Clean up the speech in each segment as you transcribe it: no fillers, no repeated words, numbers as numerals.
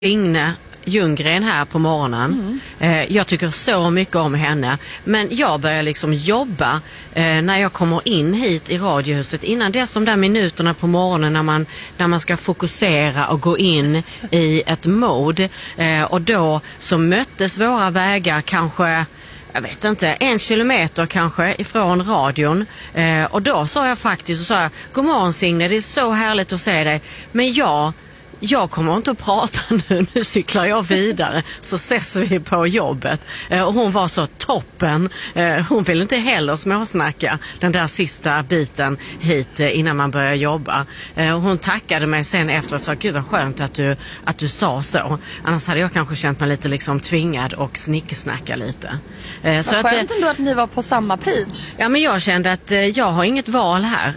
Signe Ljunggren här på morgonen. Jag tycker så mycket om henne. Men jag börjar liksom jobba när jag kommer in hit i radiohuset. Innan dess de där minuterna på morgonen när man ska fokusera och gå in i ett mode. Och då så möttes våra vägar kanske, jag vet inte, 1 kilometer kanske ifrån radion. Och då sa jag faktiskt, god morgon Signe, det är så härligt att se dig. Men jag kommer inte att prata nu cyklar jag vidare, så ses vi på jobbet. Och hon var så toppen. Hon ville inte heller småsnacka den där sista biten hit innan man börjar jobba. Hon tackade mig sen efteråt och sa, gud vad skönt att du sa så. Annars hade jag kanske känt mig lite liksom tvingad och snickesnacka lite. Så skönt ändå att ni var på samma page. Ja, men jag kände att jag har inget val här.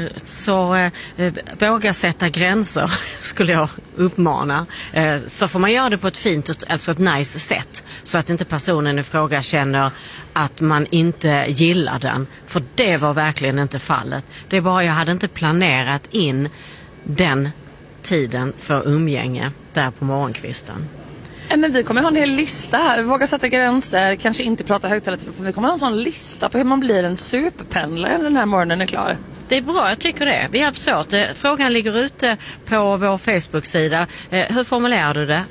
Så våga sätta gränser skulle jag uppmana. Så får man göra det på ett fint, alltså ett nice sätt. Så att inte personen i fråga känner att man inte gillar den. För det var verkligen inte fallet. Det är bara jag hade inte planerat in den tiden för umgänge där på morgonkvisten. Men vi kommer ha en hel lista här. Våga sätta gränser, kanske inte prata högt eller telefon. Vi kommer ha en sån lista på hur man blir en superpendlare när den här morgonen är klar. Det är bra, jag tycker det. Vi hjälps åt. Frågan ligger ute på vår Facebook-sida. Hur formulerar du det?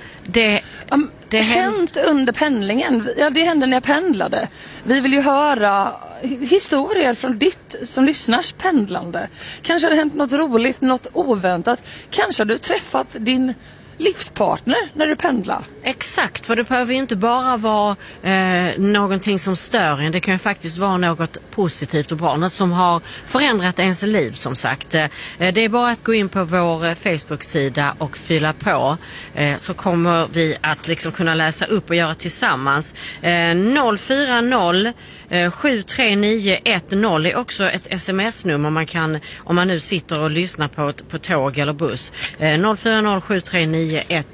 Det hänt under pendlingen. Ja, det hände när jag pendlade. Vi vill ju höra historier från ditt som lyssnars pendlande. Kanske har det hänt något roligt, något oväntat. Kanske har du träffat din livspartner när du pendlar. Exakt, för det behöver ju inte bara vara någonting som stör en. Det kan ju faktiskt vara något positivt och bra. Något som har förändrat ens liv, som sagt. Det är bara att gå in på vår Facebook-sida och fylla på. Så kommer vi att liksom kunna läsa upp och göra tillsammans. 040 73910 är också ett sms-nummer man kan, om man nu sitter och lyssnar på tåg eller buss. 040 73910